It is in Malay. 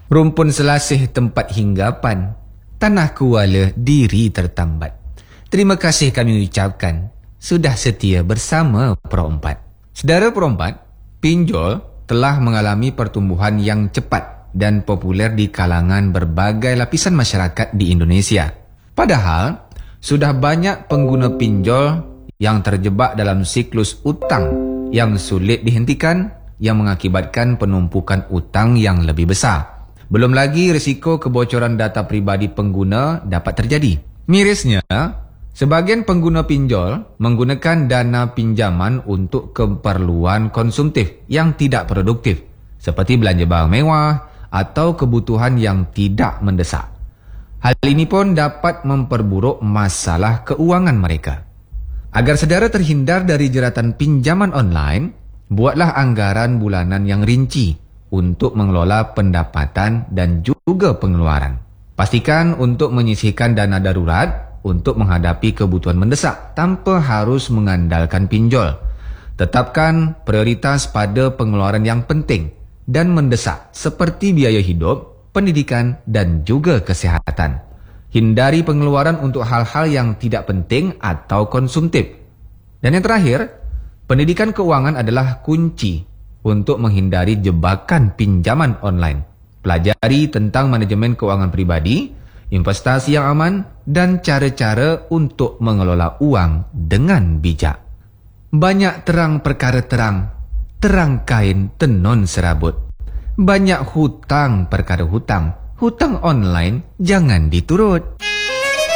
Rumpun selasih tempat hinggapan, tanah kuala diri tertambat. Terima kasih kami ucapkan, sudah setia bersama Pro 4. Saudara Pro 4, pinjol telah mengalami pertumbuhan yang cepat dan populer di kalangan berbagai lapisan masyarakat di Indonesia. Padahal, sudah banyak pengguna pinjol yang terjebak dalam siklus utang yang sulit dihentikan yang mengakibatkan penumpukan utang yang lebih besar. Belum lagi risiko kebocoran data pribadi pengguna dapat terjadi. Mirisnya, sebagian pengguna pinjol menggunakan dana pinjaman untuk keperluan konsumtif yang tidak produktif, seperti belanja barang mewah atau kebutuhan yang tidak mendesak. Hal ini pun dapat memperburuk masalah keuangan mereka. Agar saudara terhindar dari jeratan pinjaman online, buatlah anggaran bulanan yang rinci untuk mengelola pendapatan dan juga pengeluaran. Pastikan untuk menyisihkan dana darurat untuk menghadapi kebutuhan mendesak tanpa harus mengandalkan pinjol. Tetapkan prioritas pada pengeluaran yang penting dan mendesak seperti biaya hidup, pendidikan dan juga kesehatan. Hindari pengeluaran untuk hal-hal yang tidak penting atau konsumtif. Dan yang terakhir, pendidikan keuangan adalah kunci untuk menghindari jebakan pinjaman online. Pelajari tentang manajemen keuangan pribadi, investasi yang aman, dan cara-cara untuk mengelola uang dengan bijak. Banyak terang perkara terang, terang kain tenun serabut. Banyak hutang perkara hutang, hutang online jangan diturut.